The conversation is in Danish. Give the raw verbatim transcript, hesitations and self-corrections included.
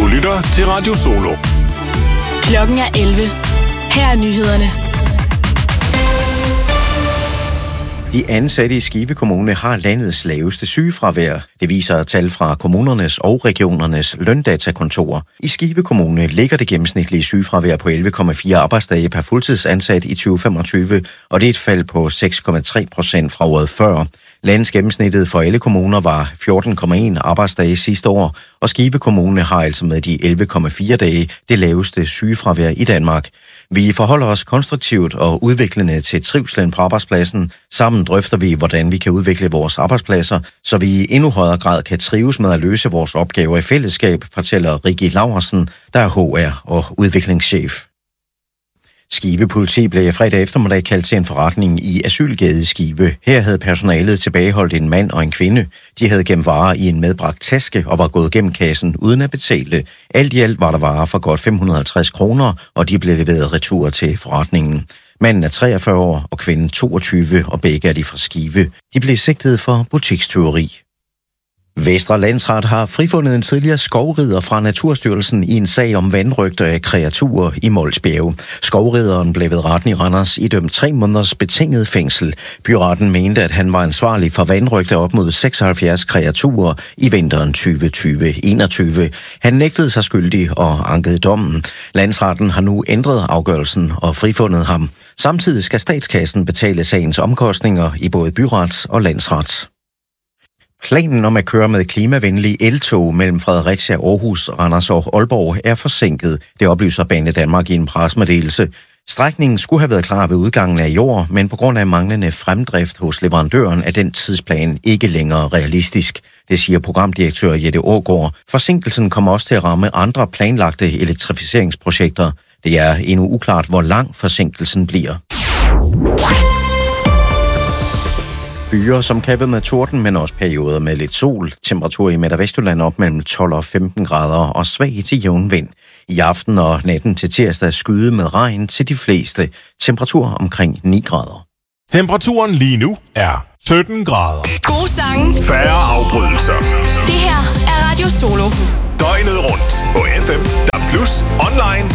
Du lytter til Radio Solo. Klokken er elleve. Her er nyhederne. De ansatte i Skive Kommune har landets laveste sygefravær. Det viser tal fra kommunernes og regionernes løndatakontorer. I Skive Kommune ligger det gennemsnitlige sygefravær på elleve komma fire arbejdsdage per fuldtidsansat i tyve femogtyve, og det er et fald på seks komma tre procent fra året før. Landets gennemsnittet for alle kommuner var fjorten komma en arbejdsdage sidste år, og Skive Kommune har altså med de elleve komma fire dage det laveste sygefravær i Danmark. Vi forholder os konstruktivt og udviklende til trivslen på arbejdspladsen. Sammen drøfter vi, hvordan vi kan udvikle vores arbejdspladser, så vi i endnu højere grad kan trives med at løse vores opgaver i fællesskab, fortæller Rikke Laursen, der er H R og udviklingschef. Skive Politi blev fredag eftermiddag kaldt til en forretning i Asylgade i Skive. Her havde personalet tilbageholdt en mand og en kvinde. De havde gemt varer i en medbragt taske og var gået gennem kassen uden at betale. Alt i alt var der varer for godt fem hundrede og halvtreds kroner, og de blev leveret retur til forretningen. Manden er treogfyrre år og kvinden toogtyve, og begge er de fra Skive. De blev sigtet for butikstyveri. Vestre Landsret har frifundet en tidligere skovrider fra Naturstyrelsen i en sag om vanrøgt af kreaturer i Mols Bjerge. Skovrideren blev ved retten i Randers idømt tre måneders betinget fængsel. Byretten mente, at han var ansvarlig for vanrøgt af op mod seksoghalvfjerds kreaturer i vinteren tyve tyve enogtyve. Han nægtede sig skyldig og ankede dommen. Landsretten har nu ændret afgørelsen og frifundet ham. Samtidig skal statskassen betale sagens omkostninger i både byret og landsret. Planen om at køre med klimavenlige eltog mellem Fredericia, Aarhus, Randers og Aalborg er forsinket. Det oplyser Banedanmark i en pressemeddelelse. Strækningen skulle have været klar ved udgangen af i år, men på grund af manglende fremdrift hos leverandøren er den tidsplan ikke længere realistisk. Det siger programdirektør Jette Aagaard. Forsinkelsen kommer også til at ramme andre planlagte elektrificeringsprojekter. Det er endnu uklart, hvor lang forsinkelsen bliver. Byer, som kan være med torden, men også perioder med lidt sol. Temperatur i Midt- og Vestjylland op mellem tolv og femten grader og svag til jævn vind. I aften og natten til tirsdag skyde med regn til de fleste. Temperatur omkring ni grader. Temperaturen lige nu er sytten grader. Gode sange. Færre afbrydelser. Det her er Radio Solo. Døgnet rundt på F M, D A B plus, online